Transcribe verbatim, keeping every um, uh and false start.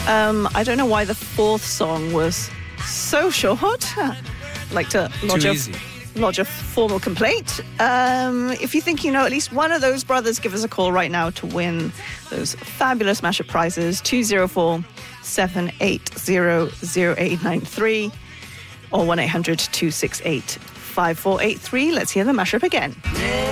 Um, I don't know why the fourth song was so short. I'd like to lodge Too a, easy. lodge a formal complaint. Um, if you think you know at least one of those brothers, give us a call right now to win those fabulous mashup prizes. two oh four, seven eight zero, zero eight nine three or one eight hundred, two six eight, five four eight three. Let's hear the mashup again. Yeah.